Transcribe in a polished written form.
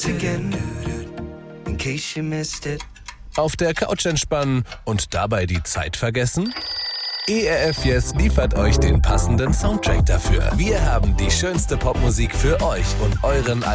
again, in case you missed it. Auf der Couch entspannen und dabei die Zeit vergessen? ERF Yes liefert euch den passenden Soundtrack dafür. Wir haben die schönste Popmusik für euch und euren